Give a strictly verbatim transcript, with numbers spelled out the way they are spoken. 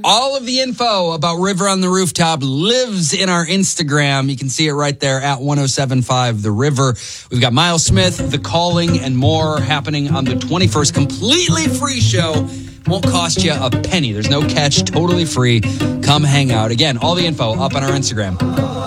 All of the info about River on the Rooftop lives in our Instagram. You can see it right there at ten seventy-five The River. We've got Miles Smith, The Calling, and more happening on the twenty-first. Completely free show. Won't cost you a penny. There's no catch. Totally free. Come hang out. Again, all the info up on our Instagram.